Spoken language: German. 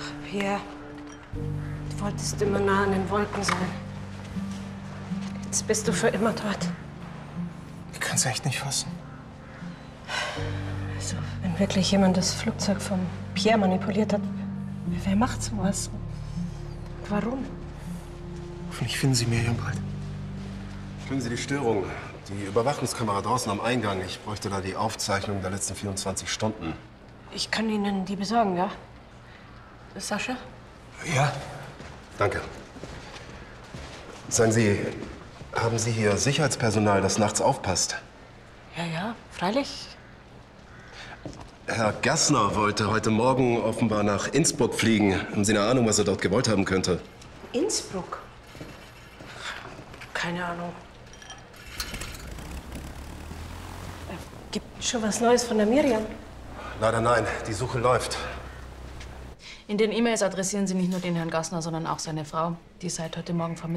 Pierre, du wolltest immer nah an den Wolken sein. Jetzt bist du für immer dort. Ich kann's echt nicht fassen. Also, wenn wirklich jemand das Flugzeug von Pierre manipuliert hat, wer macht sowas? Und warum? Hoffentlich finden Sie Miriam bald. Können Sie die Störung? Die Überwachungskamera draußen am Eingang. Ich bräuchte da die Aufzeichnung der letzten 24 Stunden. Ich kann Ihnen die besorgen, ja? Sascha? Ja? Danke. Sagen Sie, haben Sie hier Sicherheitspersonal, das nachts aufpasst? Ja, freilich. Herr Gassner wollte heute Morgen offenbar nach Innsbruck fliegen. Haben Sie eine Ahnung, was er dort gewollt haben könnte? Innsbruck? Keine Ahnung. Gibt schon was Neues von der Miriam? Leider nein. Die Suche läuft. In den E-Mails adressieren Sie nicht nur den Herrn Gassner, sondern auch seine Frau, die seit heute Morgen vermisst